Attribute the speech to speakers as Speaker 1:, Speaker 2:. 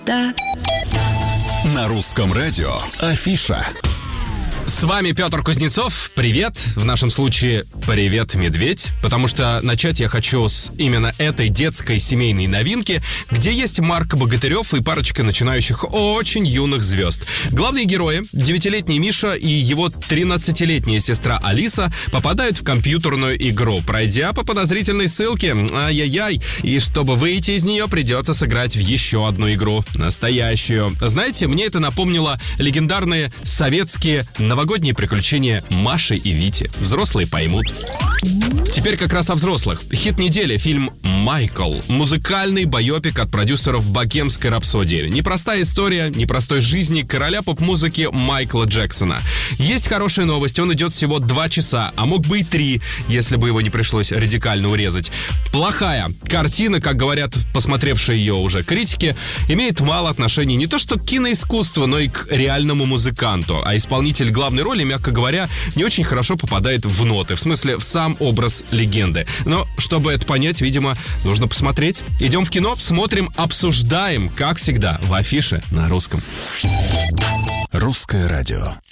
Speaker 1: Да.
Speaker 2: На русском радио Афиша.
Speaker 3: С вами Петр Кузнецов. Привет. В нашем случае привет, медведь. Потому что начать я хочу с именно этой детской семейной новинки, где есть Марк Богатырев и парочка начинающих очень юных звезд. Главные герои, 9-летний Миша и его 13-летняя сестра Алиса, попадают в компьютерную игру, пройдя по подозрительной ссылке. Ай-яй-яй. И чтобы выйти из нее, придется сыграть в еще одну игру. Настоящую. Знаете, мне это напомнило легендарные советские новогодние приключения Маши и Вити. Взрослые поймут. Теперь как раз о взрослых. Хит недели — фильм «Майкл». Музыкальный байопик от продюсеров «Богемской рапсодии». Непростая история непростой жизни короля поп-музыки Майкла Джексона. Есть хорошая новость. Он идет всего 2 часа, а мог бы и 3, если бы его не пришлось радикально урезать. Плохая картина, как говорят посмотревшие ее уже критики, имеет мало отношений не то что к киноискусству, но и к реальному музыканту. А исполнитель главной роли, мягко говоря, не очень хорошо попадает в ноты, в смысле в сам образ легенды. Но чтобы это понять, видимо, нужно посмотреть. Идем в кино, смотрим, обсуждаем, как всегда, в Афише на русском.
Speaker 2: Русское радио.